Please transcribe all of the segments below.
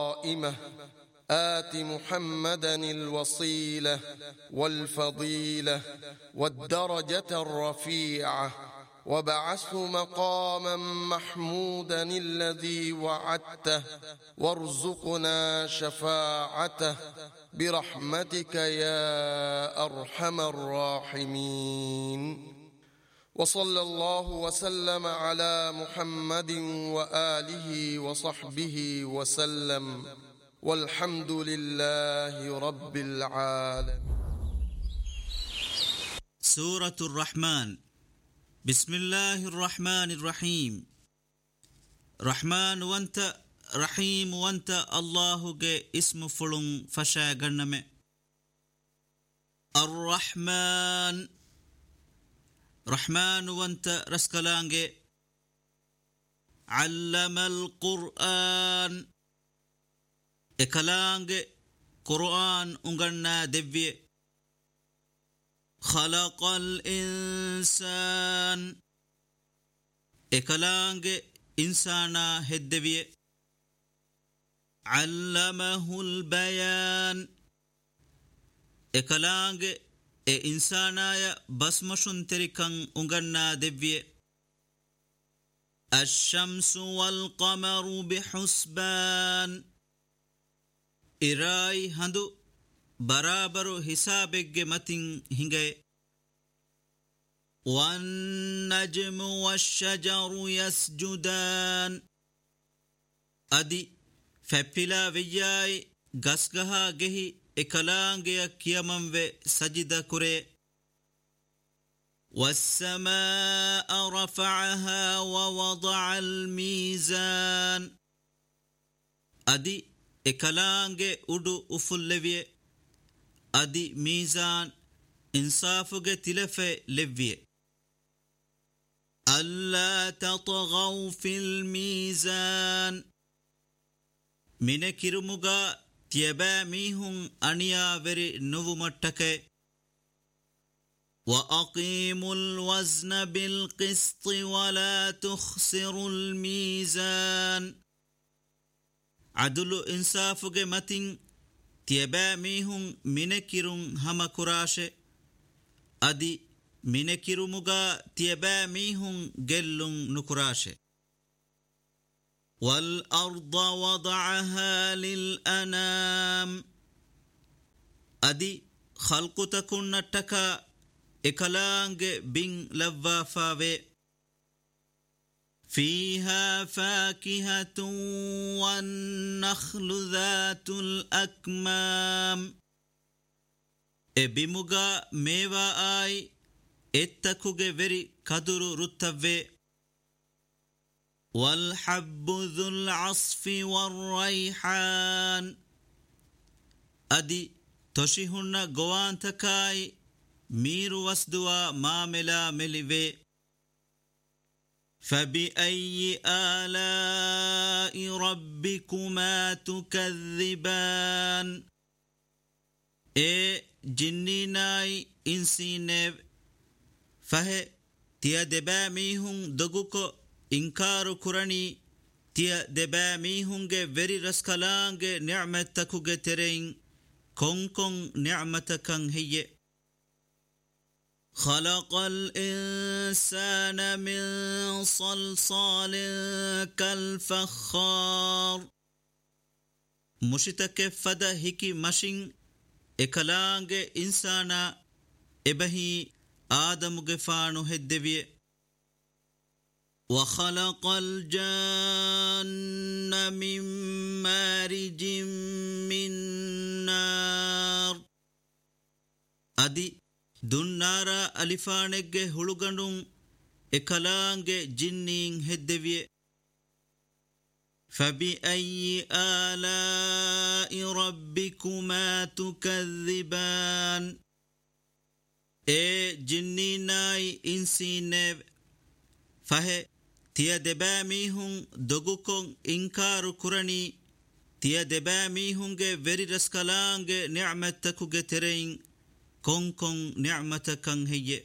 قائمة آت محمدا الوصيلة والفضيلة والدرجة الرفيعة وابعثه مقاما محمودا الذي وعدته وارزقنا شفاعته برحمتك يا أرحم الراحمين. وصلى الله وسلم على محمد وآله وصحبه وسلم والحمد لله رب العالمين. سورة الرحمن. بسم الله الرحمن الرحيم. رحمن وانت رحيم وانت الله جي اسم فلون فشا غنم. الرحمن رحمن وانت رسكلانجي. علم القرآن اكلانجي قرآن انغنا دبي. خلق الإنسان اكلانجي إنسانا هدبي. علمه البيان اكلانجي إنسانايا بسمشن تركن انغنا دبي. الشمس والقمر بحسبان إراي هندو برابر حسابك متن هنگي. والنجم والشجر يسجدان أدي فبلا وياي غسغها گهي اكلانگيا كيامن و سجد كري. والسماء رفعها ووضع الميزان أدي اكلانگي ادو افلوي. أدي ميزان انصافك تلفي لفي. ألا تطغوا في الميزان من كرمغا تيبا ميهم أنيا وري نوو متك. وأقيموا الوزن بالقسط ولا تخسروا الميزان. عدل انصافك متن تيبا ميهم منكرون هما كراش. أدي منكرمغا تيبا ميهم جلون نكراش. والأرض وضعها للأنام أدي خلق تكون نتكا إكلانج بين لفافاوي. فيها فاكهة والنخل ذات الأكمام بمغا ميوا آي اتكوغ وري كدر رتوي. والحب ذو العصف والريحان أدي تشيهن غوان تكاي مير وسدوا ماملا ملوي. فبأي آلاء ربكما تكذبان جنيناي إنسينيف فه تيا دباميهم دغوكو إنكار كراني تيا دباميهم غيري رسكالانغ نعمتكو ترين كون نعمتكن هي. خلق الإنسان من صلصال كالفخار مشتك فدا هكي مشين اكلانغ إنسانا إبهي آدم غفانو هدوية. وخلق الجان من مارج من نار أدي دنارا ألفانك هلوغنون اكلانغ جنين هدوية. فبأي آلاء ربكما تكذبان جنيناي إنسينيف فه تيا دباميهم دغوكون إنكار كراني تيا دباميهم وري رسكالانغ نعمتكو ترين كون نعمتكن هي.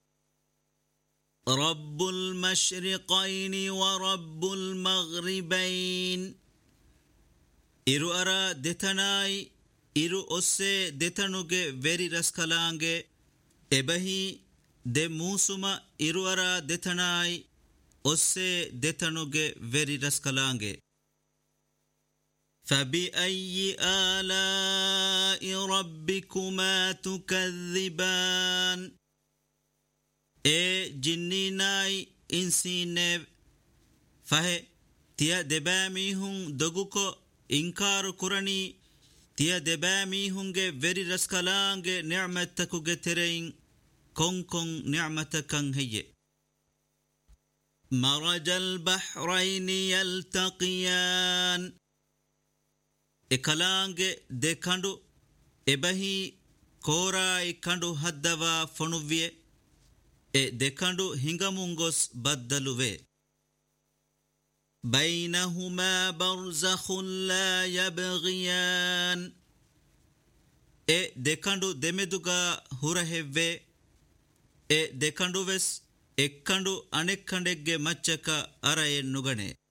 رب المشرقين ورب المغربين iru ara detanai iru osse detanuge veri raskalange ebahi de musuma iru ara detanai osse detanuge veri raskalange فبأي آلاء ربكما تكذبان جنيناي إنسينيف فهي تيا دباميهم دغوكو إنكار كراني تيا دباميهم فيري رسكالانج نعمتكو ترين كون نعمتكن هي مرج البحرين يلتقيان ekalaange dekandu ebahi korai kandu haddava fonuvie dekandu hingamungos baddaluve bainahuma barzakhun la yabghiyan dekandu demeduga hurahevve dekandu ves ekkandu anekkandegge machchaka araye nugane